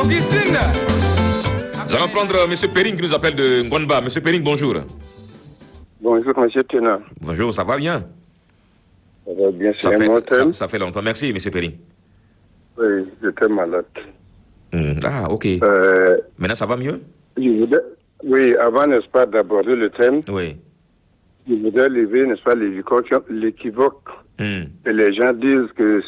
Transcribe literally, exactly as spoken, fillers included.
Augustine. Nous allons prendre M. Perrin qui nous appelle de Ngonba. M. Perrin, bonjour. Bonjour, M. Tena. Bonjour, ça va bien? Ça va bien, c'est ça, un fait, bon thème. ça, ça fait longtemps. Merci, M. Perrin. Oui, j'étais malade. Mmh. Ah, ok. Euh, Maintenant, ça va mieux? je voudrais, oui, avant, n'est-ce pas, d'aborder le thème, oui. je voudrais lever, n'est-ce pas, l'équivoque, l'équivoque mmh. que les gens disent que